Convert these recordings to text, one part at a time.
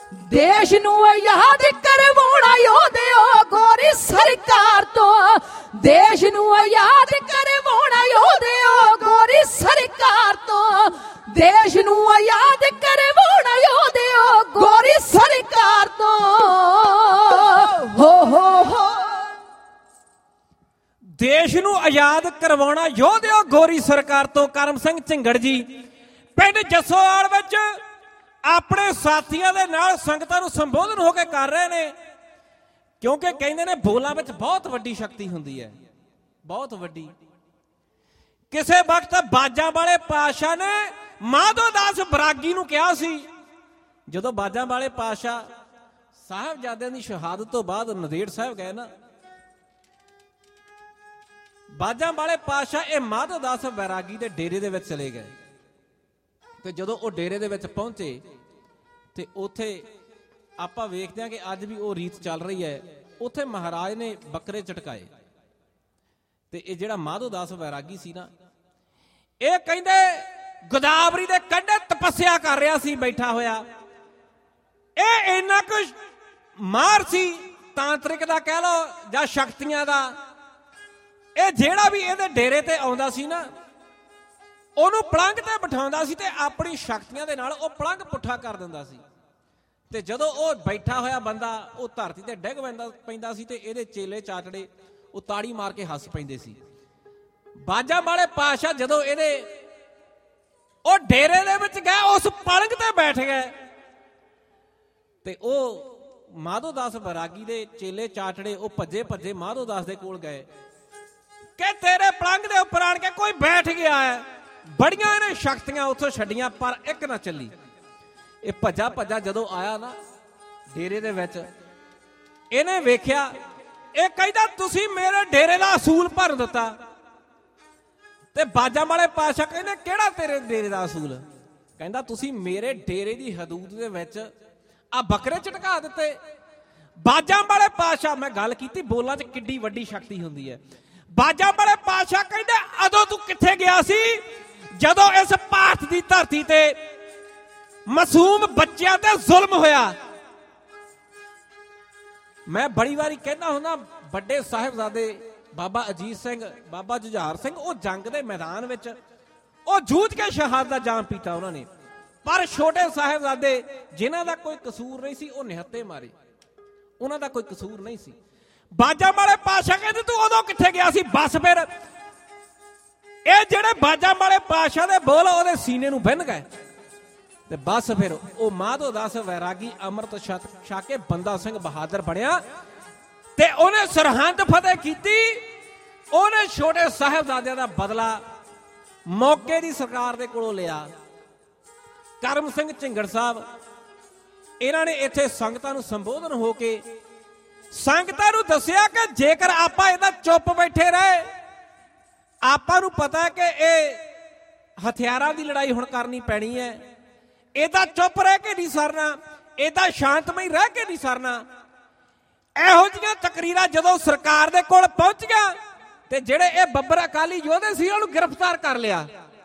ਦੇਸ਼ ਨੂੰ ਆਜ਼ਾਦ ਕਰਵਾਉਣਾ ਯੋਧਿਓ ਗੋਰੀ ਸਰਕਾਰ ਤੋਂ, ਦੇਸ਼ ਨੂੰ ਆਜ਼ਾਦ ਕਰਵਾਉਣਾ ਯੋਧਿਓ ਗੋਰੀ ਸਰਕਾਰ ਤੋਂ, ਦੇਸ਼ ਨੂੰ ਆਜ਼ਾਦ ਕਰਵਾਉਣਾ ਯੋਧਿਓ ਗੋਰੀ ਸਰਕਾਰ ਤੋਂ। ਹੋ ਦੇਸ਼ ਨੂੰ ਆਜ਼ਾਦ ਕਰਵਾਉਣਾ ਯੋਧਿਓ ਗੋਰੀ ਸਰਕਾਰ ਤੋਂ। ਕਰਮ ਸਿੰਘ ਝਿੰਗੜ ਜੀ ਪਿੰਡ ਜੱਸੋਵਾਲ ਵਿੱਚ ਆਪਣੇ ਸਾਥੀਆਂ ਦੇ ਨਾਲ ਸੰਗਤਾਂ ਨੂੰ ਸੰਬੋਧਨ ਹੋ ਕੇ ਕਰ ਰਹੇ ਨੇ, ਕਿਉਂਕਿ ਕਹਿੰਦੇ ਨੇ ਬੋਲਾਂ ਵਿੱਚ ਬਹੁਤ ਵੱਡੀ ਸ਼ਕਤੀ ਹੁੰਦੀ ਹੈ, ਬਹੁਤ ਵੱਡੀ। ਕਿਸੇ ਵਕਤ ਬਾਜਾਂ ਵਾਲੇ ਪਾਤਸ਼ਾਹ ਨੇ ਮਾਧੋ ਦਾਸ ਬਰਾਗੀ ਨੂੰ ਕਿਹਾ ਸੀ, ਜਦੋਂ ਬਾਜਾਂ ਵਾਲੇ ਪਾਤਸ਼ਾਹ ਸਾਹਿਬਜ਼ਾਦਿਆਂ ਦੀ ਸ਼ਹਾਦਤ ਤੋਂ ਬਾਅਦ ਨੰਦੇੜ ਸਾਹਿਬ ਗਏ ਨਾ, ਬਾਜਾਂ ਵਾਲੇ ਪਾਤਸ਼ਾਹ ਇਹ ਮਾਧੋ ਦਾਸ ਬੈਰਾਗੀ ਦੇ ਡੇਰੇ ਦੇ ਵਿੱਚ ਚਲੇ ਗਏ। ਤੇ ਜਦੋਂ ਉਹ ਡੇਰੇ ਦੇ ਵਿੱਚ ਪਹੁੰਚੇ ਤੇ ਉੱਥੇ ਆਪਾਂ ਵੇਖਦੇ ਹਾਂ ਕਿ ਅੱਜ ਵੀ ਉਹ ਰੀਤ ਚੱਲ ਰਹੀ ਹੈ। ਉੱਥੇ ਮਹਾਰਾਜ ਨੇ ਬੱਕਰੇ ਝਟਕਾਏ ਤੇ ਇਹ ਜਿਹੜਾ ਮਾਧੋ ਦਾਸ ਬੈਰਾਗੀ ਸੀ ਨਾ, ਇਹ ਕਹਿੰਦੇ ਗੋਦਾਵਰੀ ਦੇ ਕੰਢੇ ਤਪੱਸਿਆ ਕਰ ਰਿਹਾ ਸੀ ਬੈਠਾ ਹੋਇਆ। ਇਹ ਇੰਨਾ ਕੁ ਮਾਰ ਸੀ ਤਾਂਤਰਿਕ ਦਾ ਕਹਿ ਲਓ ਜਾਂ ਸ਼ਕਤੀਆਂ ਦਾ, ਇਹ ਜਿਹੜਾ ਵੀ ਇਹਦੇ ਡੇਰੇ ਤੇ ਆਉਂਦਾ ਸੀ ਨਾ, ਉਹਨੂੰ ਪਲੰਘ ਤੇ ਬਿਠਾਉਂਦਾ ਸੀ ਤੇ ਆਪਣੀ ਸ਼ਕਤੀਆਂ ਦੇ ਨਾਲ ਉਹ ਪਲੰਘ ਪੁੱਠਾ ਕਰ ਦਿੰਦਾ ਸੀ। ਤੇ ਜਦੋਂ ਉਹ ਬੈਠਾ ਹੋਇਆ ਬੰਦਾ ਉਹ ਧਰਤੀ ਤੇ ਡਿੱਗ ਪੈਂਦਾ ਸੀ ਤੇ ਇਹਦੇ ਚੇਲੇ ਚਾਟੜੇ ਉਹ ਤਾੜੀ ਮਾਰ ਕੇ ਹੱਸ ਪੈਂਦੇ ਸੀ। ਬਾਜਾਂ ਵਾਲੇ ਪਾਤਸ਼ਾਹ ਜਦੋਂ ਇਹਦੇ ਉਹ ਡੇਰੇ ਦੇ ਵਿੱਚ ਗਏ, ਉਸ ਪਲੰਘ ਤੇ ਬੈਠ ਗਏ ਤੇ ਉਹ ਮਾਧੋ ਦਾਸ ਬੈਰਾਗੀ ਦੇ ਚੇਲੇ ਚਾਟੜੇ ਉਹ ਭੱਜੇ ਭੱਜੇ ਮਾਧੋ ਦਾਸ ਦੇ ਕੋਲ ਗਏ ਕਿ ਤੇਰੇ ਪਲੰਘ ਦੇ ਉੱਪਰ ਆਣ ਕੇ ਕੋਈ ਬੈਠ ਗਿਆ ਹੈ। ਬੜੀਆਂ ਇਹਨੇ ਸ਼ਕਤੀਆਂ ਉੱਥੋਂ ਛੱਡੀਆਂ ਪਰ ਇੱਕ ਨਾ ਚੱਲੀ। ਇਹ ਭੱਜਾ ਭੱਜਾ ਜਦੋਂ ਆਇਆ ਨਾ ਡੇਰੇ ਦੇ ਵਿੱਚ, ਇਹਨੇ ਵੇਖਿਆ, ਇਹ ਕਹਿੰਦਾ ਤੁਸੀਂ ਮੇਰੇ ਡੇਰੇ ਦਾ ਅਸੂਲ ਭਰ ਦਿੱਤਾ। ਤੇ ਬਾਜਾਂ ਵਾਲੇ ਪਾਤਸ਼ਾਹ ਕਹਿੰਦੇ ਕਿਹੜਾ ਤੇਰੇ ਡੇਰੇ ਦਾ ਅਸੂਲ? ਕਹਿੰਦਾ ਤੁਸੀਂ ਮੇਰੇ ਡੇਰੇ ਦੀ ਹਦੂਦ ਦੇ ਵਿੱਚ ਆ ਬੱਕਰੇ ਝਟਕਾ ਦਿੱਤੇ। ਬਾਜਾਂ ਵਾਲੇ ਪਾਤਸ਼ਾਹ, ਮੈਂ ਗੱਲ ਕੀਤੀ ਬੋਲਾਂ 'ਚ ਕਿੱਡੀ ਵੱਡੀ ਸ਼ਕਤੀ ਹੁੰਦੀ ਹੈ। ਬਾਜਾਂ ਵਾਲੇ ਪਾਤਸ਼ਾਹ ਕਹਿੰਦੇ ਉਦੋਂ ਤੂੰ ਕਿੱਥੇ ਗਿਆ ਸੀ ਜਦੋਂ ਇਸ ਭਾਰਤ ਦੀ ਧਰਤੀ ਤੇ ਮਾਸੂਮ ਬੱਚਿਆਂ ਤੇ ਜ਼ੁਲਮ ਹੋਇਆ? ਮੈਂ ਬੜੀ ਵਾਰੀ ਕਹਿੰਦਾ ਹੁੰਦਾ, ਵੱਡੇ ਸਾਹਿਬਜ਼ਾਦੇ ਬਾਬਾ ਅਜੀਤ ਸਿੰਘ, ਬਾਬਾ ਜੁਝਾਰ ਸਿੰਘ, ਉਹ ਜੰਗ ਦੇ ਮੈਦਾਨ ਵਿੱਚ ਉਹ ਜੂਝ ਕੇ ਸ਼ਹਾਦਤ ਦਾ ਜਾਮ ਪੀਤਾ ਉਹਨਾਂ ਨੇ। ਪਰ ਛੋਟੇ ਸਾਹਿਬਜ਼ਾਦੇ ਜਿਨ੍ਹਾਂ ਦਾ ਕੋਈ ਕਸੂਰ ਨਹੀਂ ਸੀ ਉਹ ਨਿਹੱਤੇ ਮਾਰੇ, ਉਹਨਾਂ ਦਾ ਕੋਈ ਕਸੂਰ ਨਹੀਂ ਸੀ। ਬਾਜਾਂ ਵਾਲੇ ਪਾਤਸ਼ਾਹ ਕਹਿੰਦੇ ਤੂੰ ਉਦੋਂ ਕਿੱਥੇ ਗਿਆ ਸੀ? ਬਸ ਫਿਰ ਇਹ ਜਿਹੜੇ ਬਾਜਾਂ ਵਾਲੇ ਪਾਤਸ਼ਾਹ ਦੇ ਬੋਲ ਉਹਦੇ ਸੀਨੇ ਨੂੰ ਵਿੰਨ ਗਏ ਤੇ ਬਸ ਫਿਰ ਉਹ ਮਾਧੋ ਦਾਸ ਵੈਰਾਗੀ ਅੰਮ੍ਰਿਤ ਛਕ ਕੇ ਬੰਦਾ ਸਿੰਘ ਬਹਾਦਰ ਬਣਿਆ ਤੇ ਉਹਨੇ ਸਰਹੰਦ ਫਤਿਹ ਕੀਤੀ। ਉਹਨੇ ਛੋਟੇ ਸਾਹਿਬਜ਼ਾਦਿਆਂ ਦਾ ਬਦਲਾ ਮੌਕੇ ਦੀ ਸਰਕਾਰ ਦੇ ਕੋਲੋਂ ਲਿਆ। ਕਰਮ ਸਿੰਘ ਝਿੰਗੜ ਸਾਹਿਬ ਇਹਨਾਂ ਨੇ ਇੱਥੇ ਸੰਗਤਾਂ ਨੂੰ ਸੰਬੋਧਨ ਹੋ ਕੇ ਸੰਗਤਾਂ ਨੂੰ ਦੱਸਿਆ ਕਿ ਜੇਕਰ ਆਪਾਂ ਇਹਦਾ ਚੁੱਪ ਬੈਠੇ ਰਹੇ, ਆਪਾਂ ਨੂੰ ਪਤਾ ਹੈ ਕਿ ਇਹ ਹਥਿਆਰਾਂ ਦੀ ਲੜਾਈ ਹੁਣ ਕਰਨੀ ਪੈਣੀ ਹੈ। ਇਹਦਾ ਚੁੱਪ ਰਹਿ ਕੇ ਨਹੀਂ ਸਰਨਾ, ਇਹਦਾ ਸ਼ਾਂਤਮਈ ਰਹਿ ਕੇ ਨਹੀਂ ਸਰਨਾ। ਇਹੋ ਜਿਹੀਆਂ ਤਕਰੀਰਾਂ ਜਦੋਂ ਸਰਕਾਰ ਦੇ ਕੋਲ ਪਹੁੰਚੀਆਂ ਤੇ ਜਿਹੜੇ ਇਹ ਬੱਬਰ ਅਕਾਲੀ ਯੋਧੇ ਸੀ ਉਹਨੂੰ ਗ੍ਰਿਫਤਾਰ ਕਰ ਲਿਆ।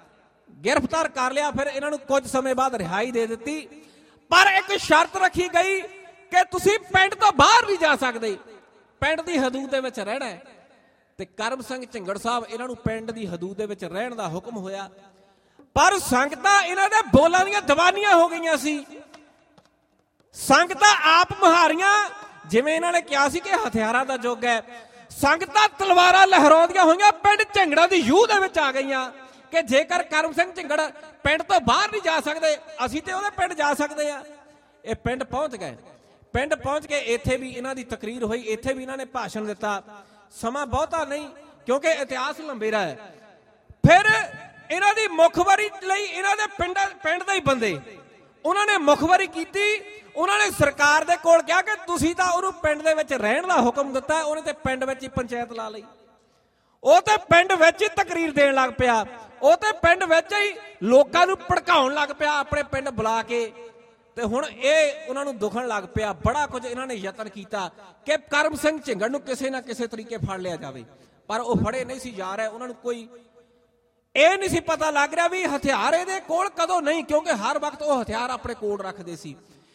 ਫਿਰ ਇਹਨਾਂ ਨੂੰ ਕੁਝ ਸਮੇਂ ਬਾਅਦ ਰਿਹਾਈ ਦੇ ਦਿੱਤੀ, ਪਰ ਇੱਕ ਸ਼ਰਤ ਰੱਖੀ ਗਈ ਕਿ ਤੁਸੀਂ ਪਿੰਡ ਤੋਂ ਬਾਹਰ ਨਹੀਂ ਜਾ ਸਕਦੇ, ਪਿੰਡ ਦੀ ਹਦੂਦ ਦੇ ਵਿੱਚ ਰਹਿਣਾ ਹੈ। ਤੇ ਕਰਮ ਸਿੰਘ ਝਿੰਗੜ ਸਾਹਿਬ ਇਹਨਾਂ ਨੂੰ ਪਿੰਡ ਦੀ ਹਦੂਦ ਦੇ ਵਿੱਚ ਰਹਿਣ ਦਾ ਹੁਕਮ ਹੋਇਆ। ਪਰ ਸੰਗਤਾਂ ਇਹਨਾਂ ਦੇ ਬੋਲਾਂ ਦੀਆਂ ਦੀਵਾਨੀਆਂ ਹੋ ਗਈਆਂ ਸੀ। ਸੰਗਤਾਂ ਆਪ ਮੁਹਾਰੀਆਂ, ਜਿਵੇਂ ਇਹਨਾਂ ਨੇ ਕਿਹਾ ਸੀ ਕਿ ਹਥਿਆਰਾਂ ਦਾ ਯੁੱਗ ਹੈ, ਸੰਗਤਾਂ ਤਲਵਾਰਾਂ ਲਹਿਰਾਉਂਦੀਆਂ ਹੋਈਆਂ ਪਿੰਡ ਝਿੰਗੜਾਂ ਦੀ ਯੂਹ ਦੇ ਵਿੱਚ ਆ ਗਈਆਂ ਕਿ ਜੇਕਰ ਕਰਮ ਸਿੰਘ ਝਿੰਗੜ ਪਿੰਡ ਤੋਂ ਬਾਹਰ ਨਹੀਂ ਜਾ ਸਕਦੇ, ਅਸੀਂ ਤੇ ਉਹਦੇ ਪਿੰਡ ਜਾ ਸਕਦੇ ਆ। ਇਹ ਪਿੰਡ ਪਹੁੰਚ ਗਏ। ਪਿੰਡ ਪਹੁੰਚ ਕੇ ਇੱਥੇ ਵੀ ਇਹਨਾਂ ਦੀ ਤਕਰੀਰ ਹੋਈ, ਇੱਥੇ ਵੀ ਇਹਨਾਂ ਨੇ ਭਾਸ਼ਣ ਦਿੱਤਾ। ਸਮਾਂ ਬਹੁਤਾ ਨਹੀਂ ਕਿਉਂਕਿ ਇਤਿਹਾਸ ਲੰਬੇਰਾ ਹੈ। ਫਿਰ ਇਹਨਾਂ ਦੀ ਮੁਖਬਰੀ ਲਈ ਇਹਨਾਂ ਦੇ ਪਿੰਡ ਦੇ ਹੀ ਬੰਦੇ ਉਹਨਾਂ ਨੇ ਮੁਖਬਰੀ ਕੀਤੀ। ਉਹਨਾਂ ਨੇ ਸਰਕਾਰ ਦੇ ਕੋਲ ਕਿਹਾ ਕਿ ਤੁਸੀਂ ਤਾਂ ਉਹਨੂੰ ਪਿੰਡ ਦੇ ਵਿੱਚ ਰਹਿਣ ਦਾ ਹੁਕਮ ਦਿੱਤਾ, ਉਹਨੇ ਤੇ ਪਿੰਡ ਵਿੱਚ ਹੀ ਪੰਚਾਇਤ ਲਾ ਲਈ। ਉਹ ਤੇ ਪਿੰਡ ਵਿੱਚ ਹੀ ਤਕਰੀਰ ਦੇਣ ਲੱਗ ਪਿਆ, ਉਹ ਤੇ ਪਿੰਡ ਵਿੱਚ ਹੀ ਲੋਕਾਂ ਨੂੰ ਭੜਕਾਉਣ ਲੱਗ ਪਿਆ ਆਪਣੇ ਪਿੰਡ ਬੁਲਾ ਕੇ। ਤੇ ਹੁਣ ਇਹ ਉਹਨਾਂ ਨੂੰ ਦੁਖਣ ਲੱਗ ਪਿਆ। ਬੜਾ ਕੁਝ ਇਹਨਾਂ ਨੇ ਯਤਨ ਕੀਤਾ ਕਿ ਕਰਮ ਸਿੰਘ ਝਿੰਗੜ ਨੂੰ ਕਿਸੇ ਨਾ ਕਿਸੇ ਤਰੀਕੇ ਫੜ ਲਿਆ ਜਾਵੇ, ਪਰ ਉਹ ਫੜੇ ਨਹੀਂ ਸੀ ਜਾ ਰਹੇ। ਉਹਨਾਂ ਨੂੰ ਕੋਈ ਇਹ ਨਹੀਂ ਸੀ ਪਤਾ ਲੱਗ ਰਿਹਾ ਵੀ ਹਥਿਆਰ ਇਹਦੇ ਕੋਲ ਕਦੋਂ ਨਹੀਂ, ਕਿਉਂਕਿ ਹਰ ਵਕਤ ਉਹ ਹਥਿਆਰ ਆਪਣੇ ਕੋਲ ਰੱਖਦੇ ਸੀ।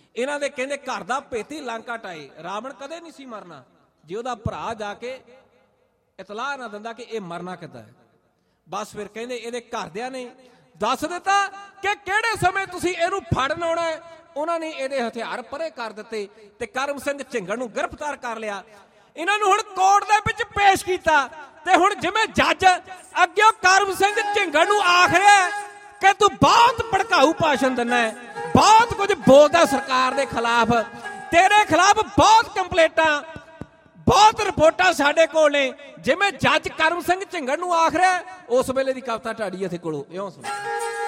ਇਹਨਾਂ ਦੇ ਕਹਿੰਦੇ ਘਰ ਦਾ ਭੇਤੀ ਲਾਂਕਾ ਟਾਏ। ਰਾਵਣ ਕਦੇ ਨਹੀਂ ਸੀ ਮਰਨਾ ਜੇ ਉਹਦਾ ਭਰਾ ਜਾ ਕੇ ਇਤਲਾਹ ਨਾ ਦਿੰਦਾ ਕਿ ਇਹ ਮਰਨਾ ਕਿੱਦਾਂ ਹੈ। ਬਸ ਫਿਰ ਕਹਿੰਦੇ ਇਹਦੇ ਘਰਦਿਆਂ ਨੇ ਦੱਸ ਦਿੱਤਾ ਕਿ ਕਿਹੜੇ ਸਮੇਂ ਤੁਸੀਂ ਇਹਨੂੰ ਫੜਨ ਆਉਣਾ ਹੈ। ਉਹਨਾਂ ਨੇ ਇਹਦੇ ਹਥਿਆਰ ਪਰੇ ਕਰ ਦਿੱਤੇ ਤੇ ਕਰਮ ਸਿੰਘ ਝਿੰਗੜ ਨੂੰ ਗ੍ਰਿਫਤਾਰ ਕਰ ਲਿਆ। ਇਹਨਾਂ ਨੂੰ ਹੁਣ ਕੋਰਟ ਦੇ ਵਿੱਚ ਪੇਸ਼ ਕੀਤਾ ਤੇ ਹੁਣ ਜਿਵੇਂ ਜੱਜ ਅੱਗੇ ਕਰਮ ਸਿੰਘ ਝਿੰਗੜ ਨੂੰ ਆਖ ਰਿਹਾ ਕਿ ਤੂੰ ਬਹੁਤ ਭੜਕਾਊ ਭਾਸ਼ਣ ਦਿੰਦਾ ਹੈ, ਬਹੁਤ ਕੁਝ ਬੋਲਦਾ ਸਰਕਾਰ ਦੇ ਖਿਲਾਫ, ਤੇਰੇ ਖਿਲਾਫ ਬਹੁਤ ਕੰਪਲੇਂਟਾਂ, ਬਹੁਤ ਰਿਪੋਰਟਾਂ ਸਾਡੇ ਕੋਲ ਨੇ। ਜਿਵੇਂ ਜੱਜ ਕਰਮ ਸਿੰਘ ਝਿੰਗੜ ਨੂੰ ਆਖ ਰਿਹਾ ਉਸ ਵੇਲੇ ਦੀ ਕਵਿਤਾ ਢਾਡੀ ਇੱਥੇ ਕੋਲੋਂ ਇਉਂ ਸੁਣ।